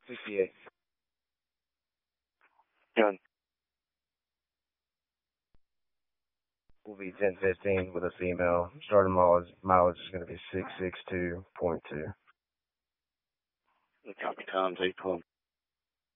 68. Gun. Will be 1015 with a female. Starting mileage is going to be 662.2. Copy, Tom's 812.